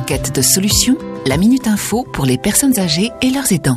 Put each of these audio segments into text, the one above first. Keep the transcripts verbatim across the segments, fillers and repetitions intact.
quête de solutions, la Minute Info pour les personnes âgées et leurs aidants.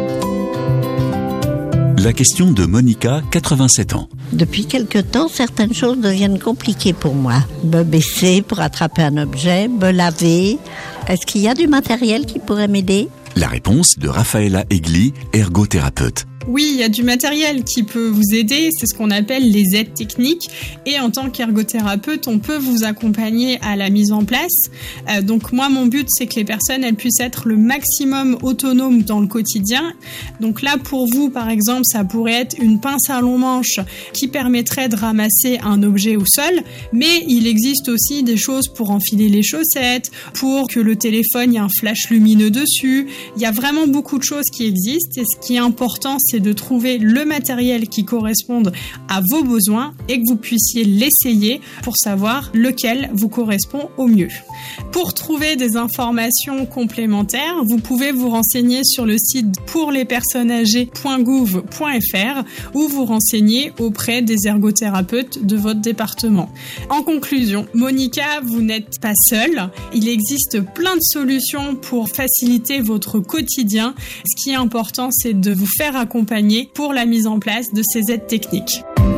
La question de Monica, quatre-vingt-sept ans. Depuis quelque temps, certaines choses deviennent compliquées pour moi. Me baisser pour attraper un objet, me laver. Est-ce qu'il y a du matériel qui pourrait m'aider ? La réponse de Raphaëla Egli, ergothérapeute. Oui, il y a du matériel qui peut vous aider, c'est ce qu'on appelle les aides techniques. Et en tant qu'ergothérapeute, on peut vous accompagner à la mise en place. Euh, donc moi, mon but, c'est que les personnes, elles puissent être le maximum autonomes dans le quotidien. Donc là, pour vous, par exemple, ça pourrait être une pince à long manche qui permettrait de ramasser un objet au sol. Mais il existe aussi des choses pour enfiler les chaussettes, pour que le téléphone, il y ait un flash lumineux dessus. Il y a vraiment beaucoup de choses qui existent. Et ce qui est important, c'est c'est de trouver le matériel qui corresponde à vos besoins et que vous puissiez l'essayer pour savoir lequel vous correspond au mieux. Pour trouver des informations complémentaires, vous pouvez vous renseigner sur le site pour les personnes âgées point gouv point f r ou vous renseigner auprès des ergothérapeutes de votre département. En conclusion, Monica, vous n'êtes pas seule. Il existe plein de solutions pour faciliter votre quotidien. Ce qui est important, c'est de vous faire accompagner pour la mise en place de ces aides techniques.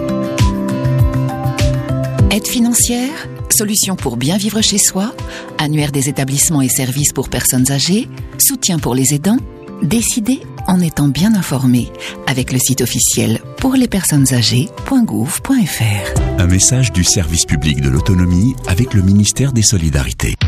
Aide financière, solutions pour bien vivre chez soi, annuaire des établissements et services pour personnes âgées, soutien pour les aidants. Décidez en étant bien informé avec le site officiel pour les personnes âgées point gouv point f r. Un message du service public de l'autonomie avec le ministère des Solidarités.